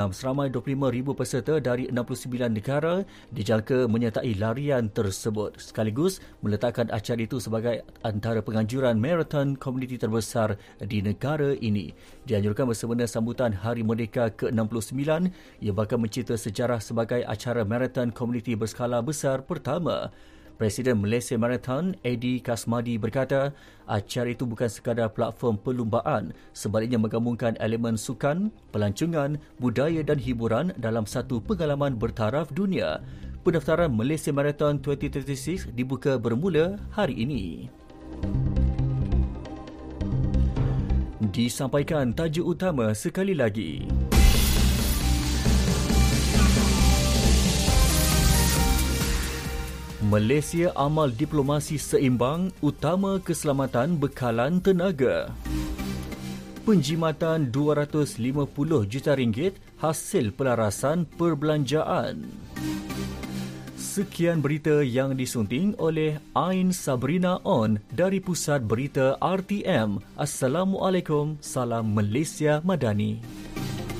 Seramai 25,000 peserta dari 69 negara dijangka menyertai larian tersebut, sekaligus meletakkan acara itu sebagai antara penganjuran marathon komuniti terbesar di negara ini. Dianjurkan bersempena sambutan Hari Merdeka ke-69, ia bakal mencipta sejarah sebagai acara marathon komuniti berskala besar pertama. Presiden Malaysia Marathon, Eddie Kasmadi berkata, acara itu bukan sekadar platform perlumbaan, sebaliknya menggabungkan elemen sukan, pelancongan, budaya dan hiburan dalam satu pengalaman bertaraf dunia. Pendaftaran Malaysia Marathon 2036 dibuka bermula hari ini. Disampaikan tajuk utama sekali lagi. Malaysia amal diplomasi seimbang, utama keselamatan bekalan tenaga. Penjimatan RM250 juta hasil pelarasan perbelanjaan. Sekian berita yang disunting oleh Ain Sabrina On dari Pusat Berita RTM. Assalamualaikum, salam Malaysia Madani.